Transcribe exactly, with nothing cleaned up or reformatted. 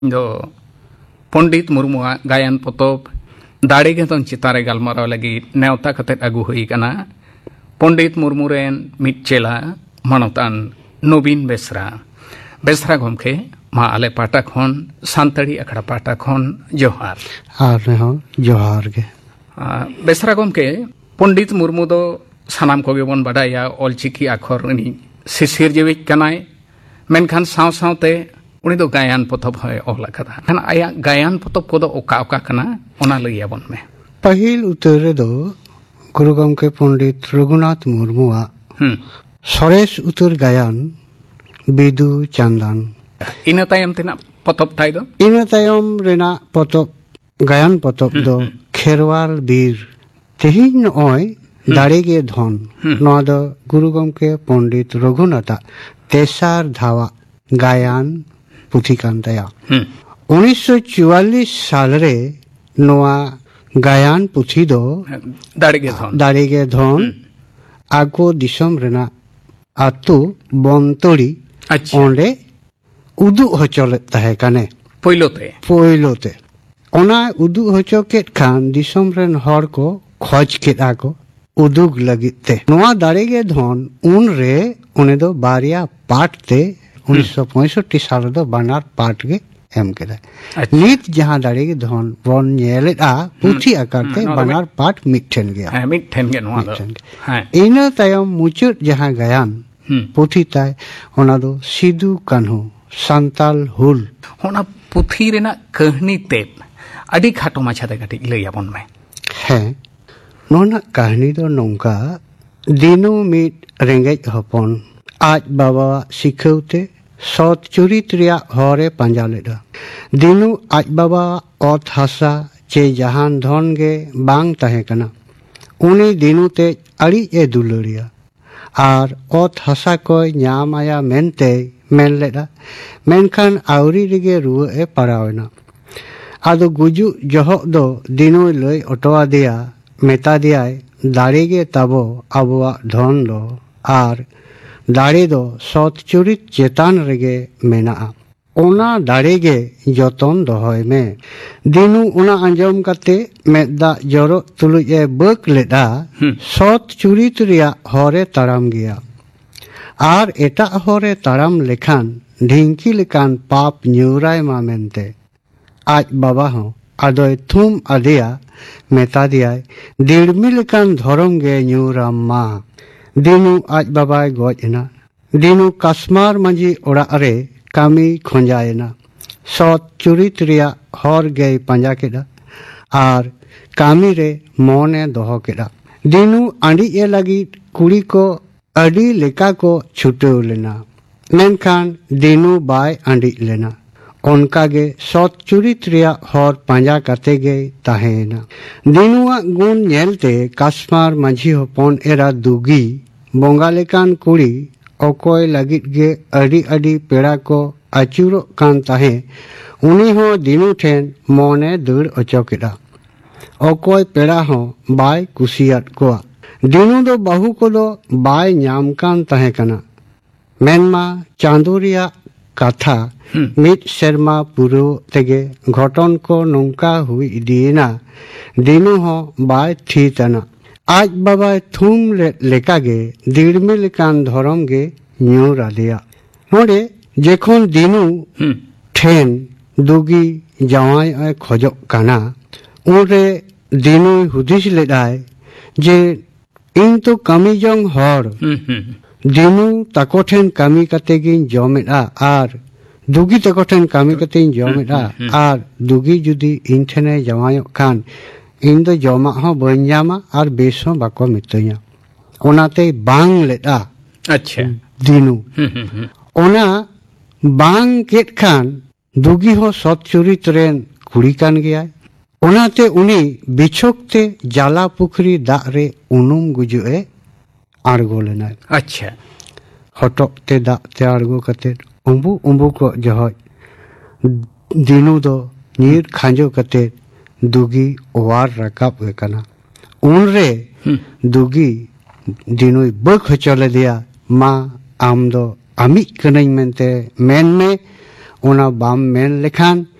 दो पंडित मुर्मू गायन पतब दाड़े के तन चितारे गलमाराव लगी नेवता कते अगु हुई कना पंडित मुर्मू रेन मिट चेला मानतान नवीन बेसरा बेसरा गमके मा आले पाटा खन सानताड़ी अखड़ा पाटा खन जोहार आर हो जोहार के बेसरा गमके पंडित मुर्मू दो सानाम को बन बाडाया ऑलचिकी आखर उनी सिसिर जेवी कनाय मेनखान साव सावते उनी दो गायन पतब है ओला कदा खान आया गायन पतब को दो ओका ओका कना ओना लइया बन में पहिल उतरे दो गुरु गमके पंडित रघुनाथ मुर्मुआ सरेस उतर गायन बिदु चंदन इना तायम तेना पतब ताई दो इना तायम रेना पतब गायन पतब दो खेरवाल बीर तेहिन ओय दाड़े गे धन नवा दो गुरु गमके पंडित रघुनाथ तेसार धावा गायन पुथी कान ताया उन्नीस सौ चौवालीस साल रे नवा गायन पुथी दो दाड़े गे धन दाड़े गे धन आगो दिसम रेना आतु बंतड़ी ओंडे उदु हचल ताहे काने पोइलोते पोइलोते ओना उदु हचो केट खान दिसम रेन हर को खोज केट आको उदुग लगिते नवा दाड़े गे धन उन रे उने दो बारिया पाट ते उन्नीस सौ पैंसठ साल दो बनार पाट के एम के नीत जहां दाड़े के धन वन नेले आ पुथी आकार ते बनार पाट मिठन गया हां मिठन के नवा दो हां इना तायम मुचुट जहां गायन पुथी ताय ओना दो सिदु कान्हू संताल हुल ओना पुथी रेना कहानी ते अडी खाटो माछा ते कटी लइया बन में है नोना कहानी दो नोंका दिनो मिट रेंगेज हपन आज बाबा सिखौते सत चुरित रिया हरे पांजा लेदा दिनु आज बाबा ओत हासा चे जहान धन गे बांग ताहे कना उनी दिनु ते अड़ी ए दुलरिया आर ओत हासा कोय न्याम आया मेनते मेन लेदा मेनखान आवरी रिगे रुआ ए पड़ावना आदो गुजु जहो दो दिनु लय अटवा दिया मेता दिया दाड़े गे तबो अबुआ धन दो आर दाड़े दो सत चुरित चेतान रेगे मेना ओना दाड़े गे जतन दोहय में दिनु ओना अंजम कते मेदा जरो तुलुज ए बक लेदा सत चुरित रिया हरे ताराम गया आर एटा हरे ताराम लेखान ढिंकी लेकान पाप न्यूराय मा मेनते आज बाबा हो आदय थुम आदिया मेता दिया दिड़मी लेकान धरम गे न्यूराम मा दिनु आज बाबाय गजना दिनु काश्मार मंजी ओड़ा रे कामी खोंजायना सत चुरित रिया हर गे पांजा केदा आर कामी रे मोने दोहो केदा दिनु आंडी ए लगी कुड़ी को अडी लेका को छुटे लेना मेनखान दिनु बाय आंडी लेना उनका गे सत चुरित रिया हर पांजा कते गे ताहेना दिनुआ गुण नेलते काश्मार मंझी हपन एरा दुगी बोंगा लेकान कुड़ी ओकोय लगित गे अडी अडी पेड़ा को अचुरो कान ताहे उनी हो दिनु ठेन मोने दड़ अचोकेदा ओकोय पेड़ा हो बाय कुसियात को दिनु दो बहु को दो बाय न्याम कान ताहे कना मेनमा चांदुरिया कथा मिट शर्मा पुरो तेगे घटन को नौका हुई दीना दिनु हो बाय थी तना आज बाबा थुम ले, लेका गे दिड़मे लेकान धरम गे न्यू रादिया नोडे जेखोन दिनु ठेन दुगी जवाय खोजो काना उनरे दिनु हुदिस लेदाय जे इन तो कमी जंग हर दिनु ताको ठेन कमी कते गिन जमेदा आर दुगी ताको ठेन कमी कते जमेदा आर दुगी जुदी इन ठेने जवाय खान इन दो जमा हो बन्यामा और बेस हो बाको मितया ओनाते बांग लेदा अच्छा दिनु ओना बांग केट खान दुगी हो सत चुरित रेन कुड़ी कान गया ओनाते उनी बिछोकते जाला पुखरी दा रे उनुम गुजुए आड़गो लेना अच्छा हटक ते दा ते आड़गो कते उम्बु उम्बु को जहज दिनु दो नीर खांजो कते दुगी ओवार रकाब कना उन रे दुगी दिनुई बक चले दिया मा आम दो अमी कनई मेनते मेन में ona bam men lekhan